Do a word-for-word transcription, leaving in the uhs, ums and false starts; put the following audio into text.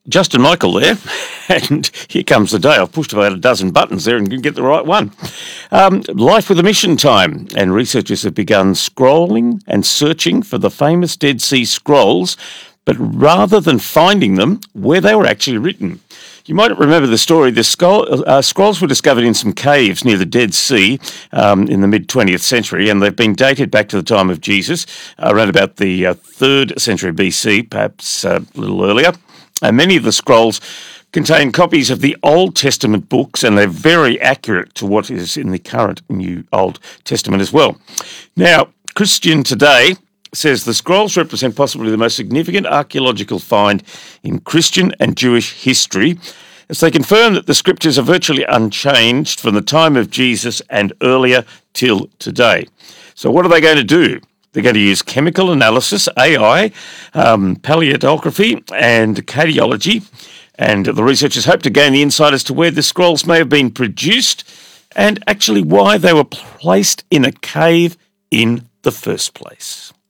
Justin Michael there, and here comes the day. I've pushed about a dozen buttons there and can get the right one. Um, Life with a Mission time, and researchers have begun scrolling and searching for the famous Dead Sea Scrolls, but rather than finding them, where they were actually written. You might remember the story. The scroll, uh, scrolls were discovered in some caves near the Dead Sea um, in the mid-twentieth century, and they've been dated back to the time of Jesus, uh, around about the uh, third century B C, perhaps uh, a little earlier. And many of the scrolls contain copies of the Old Testament books, and they're very accurate to what is in the current New Old Testament as well. Now, Christian Today says the scrolls represent possibly the most significant archaeological find in Christian and Jewish history, as they confirm that the scriptures are virtually unchanged from the time of Jesus and earlier till today. So what are they going to do? They're going to use chemical analysis, A I, um, paleography, and cardiology. And the researchers hope to gain the insight as to where the scrolls may have been produced and actually why they were placed in a cave in the first place.